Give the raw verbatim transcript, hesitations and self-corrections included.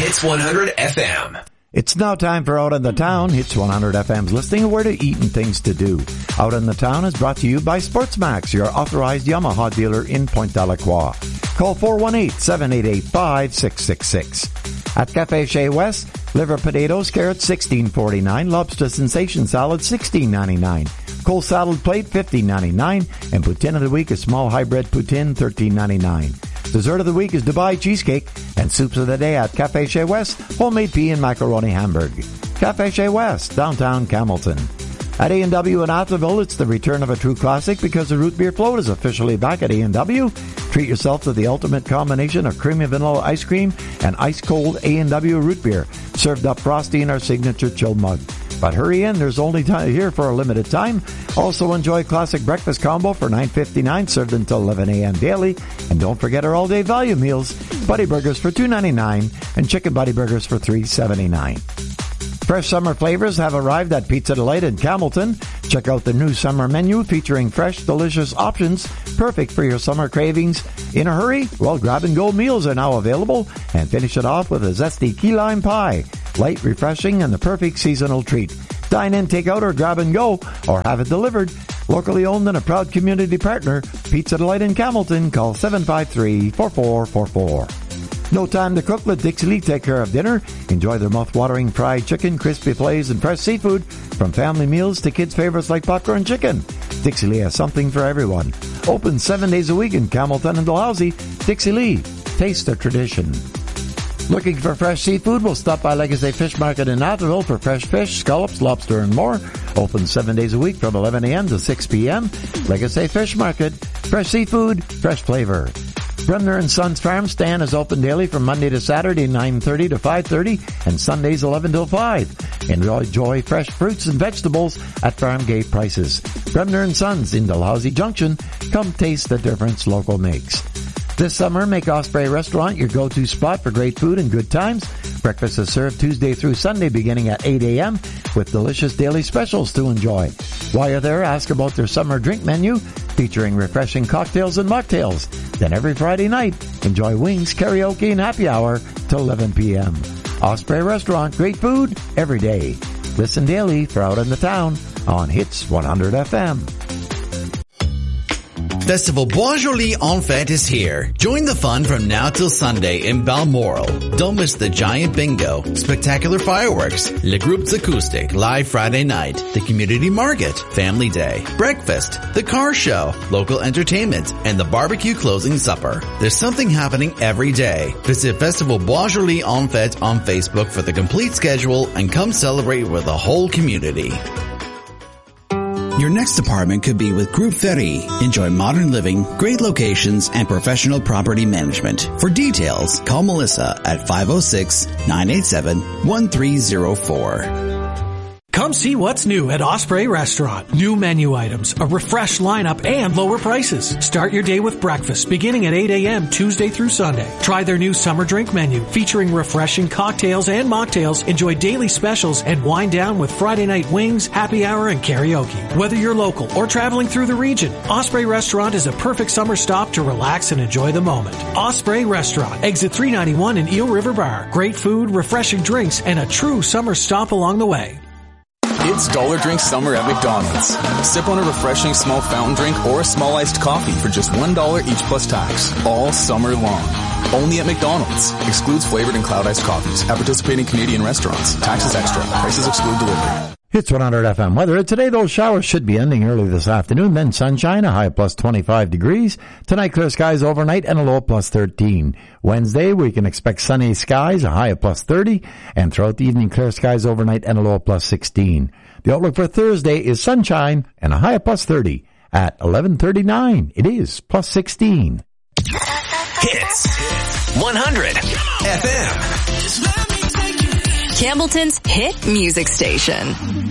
Hits one hundred F M. It's now time for Out in the Town, Hits one hundred F M's listing of where to eat and things to do. Out in the Town is brought to you by SportsMax, your authorized Yamaha dealer in Pointe Delacroix. Call four one eight, seven eight eight, five six six six. At Cafe Chez West, liver potatoes, carrots, sixteen forty-nine, lobster sensation salad, sixteen ninety-nine. Cold salad plate, fifteen ninety-nine, and poutine of the week is small hybrid poutine, thirteen ninety-nine. Dessert of the week is Dubai cheesecake, and soups of the day at Cafe Chez West, homemade pea and macaroni hamburg. Cafe Chez West, downtown Camelton. At A and W in Atherville, it's the return of a true classic because the root beer float is officially back at A and W. Treat yourself to the ultimate combination of creamy vanilla ice cream and ice-cold A and W root beer, served up frosty in our signature chill mug. But hurry in, there's only time here for a limited time. Also enjoy classic breakfast combo for nine fifty-nine, served until eleven a.m. daily. And don't forget our all-day value meals, Buddy Burgers for two ninety-nine and Chicken Buddy Burgers for three seventy-nine. Fresh summer flavors have arrived at Pizza Delight in Camelton. Check out the new summer menu featuring fresh, delicious options, perfect for your summer cravings. In a hurry? Well, grab-and-go meals are now available, and finish it off with a zesty key lime pie. Light, refreshing, and the perfect seasonal treat. Dine in, take out, or grab and go, or have it delivered. Locally owned and a proud community partner, Pizza Delight in Camelton. Call seven five three, four four four four. No time to cook, let Dixie Lee take care of dinner. Enjoy their mouth-watering fried chicken, crispy fillets, and fresh seafood. From family meals to kids' favorites like popcorn chicken, Dixie Lee has something for everyone. Open seven days a week in Camelton and Dalhousie. Dixie Lee, taste the tradition. Looking for fresh seafood? We'll stop by Legacy Fish Market in Atherville for fresh fish, scallops, lobster, and more. Open seven days a week from eleven a.m. to six p.m. Legacy Fish Market. Fresh seafood, fresh flavor. Bremner and Sons Farm Stand is open daily from Monday to Saturday, nine thirty to five thirty, and Sundays, eleven till five. Enjoy fresh fruits and vegetables at farm gate prices. Bremner and Sons in Dalhousie Junction. Come taste the difference local makes. This summer, make Osprey Restaurant your go-to spot for great food and good times. Breakfast is served Tuesday through Sunday beginning at eight a.m. with delicious daily specials to enjoy. While you're there, ask about their summer drink menu featuring refreshing cocktails and mocktails. Then every Friday night, enjoy wings, karaoke, and happy hour till eleven p.m. Osprey Restaurant, great food every day. Listen daily for Out in the Town on Hits one hundred F M. Festival Bois Joli en Fête is here. Join the fun from now till Sunday in Balmoral. Don't miss the giant bingo, spectacular fireworks, Le Groupes Acoustic, live Friday night, the community market, family day, breakfast, the car show, local entertainment, and the barbecue closing supper. There's something happening every day. Visit Festival Bois Joli en Fête on Facebook for the complete schedule and come celebrate with the whole community. Your next apartment could be with Groupe Ferry. Enjoy modern living, great locations, and professional property management. For details, call Melissa at five oh six, nine eight seven, one three oh four. Come see what's new at Osprey Restaurant. New menu items, a refreshed lineup, and lower prices. Start your day with breakfast beginning at eight a.m. Tuesday through Sunday. Try their new summer drink menu featuring refreshing cocktails and mocktails. Enjoy daily specials and wind down with Friday night wings, happy hour, and karaoke. Whether you're local or traveling through the region, Osprey Restaurant is a perfect summer stop to relax and enjoy the moment. Osprey Restaurant, exit three ninety-one in Eel River Bar. Great food, refreshing drinks, and a true summer stop along the way. It's Dollar Drink Summer at McDonald's. Sip on a refreshing small fountain drink or a small iced coffee for just one dollar each plus tax. All summer long. Only at McDonald's. Excludes flavored and cloud iced coffees at participating Canadian restaurants. Taxes extra. Prices exclude delivery. Hits one hundred F M weather. Today, those showers should be ending early this afternoon. Then sunshine, a high of plus twenty-five degrees. Tonight, clear skies overnight and a low of plus thirteen. Wednesday, we can expect sunny skies, a high of plus thirty. And throughout the evening, clear skies overnight and a low of plus sixteen. The outlook for Thursday is sunshine and a high of plus thirty. At eleven thirty-nine, it is plus sixteen. Hits one hundred F M. Campbellton's hit music station.